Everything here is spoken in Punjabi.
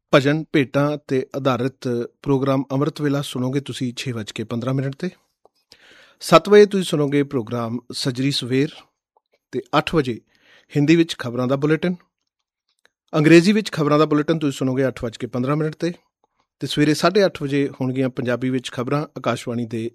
ਭਜਨ ਭੇਟਾਂ 'ਤੇ ਆਧਾਰਿਤ ਪ੍ਰੋਗਰਾਮ ਅੰਮ੍ਰਿਤ ਵੇਲਾ ਸੁਣੋਗੇ ਤੁਸੀਂ 6:15 'ਤੇ। 7 ਵਜੇ ਤੁਸੀਂ ਸੁਣੋਗੇ ਪ੍ਰੋਗਰਾਮ ਸੱਜਰੀ ਸਵੇਰ, ਅਤੇ 8 ਵਜੇ ਹਿੰਦੀ ਵਿੱਚ ਖਬਰਾਂ ਦਾ ਬੁਲੇਟਿਨ। ਅੰਗਰੇਜ਼ੀ ਵਿੱਚ ਖਬਰਾਂ ਦਾ ਬੁਲੇਟਿਨ ਤੁਸੀਂ ਸੁਣੋਗੇ 8:15 'ਤੇ, ਅਤੇ ਸਵੇਰੇ 8:30 ਵਜੇ ਹੋਣਗੀਆਂ ਪੰਜਾਬੀ ਵਿੱਚ ਖਬਰਾਂ ਆਕਾਸ਼ਵਾਣੀ ਦੇ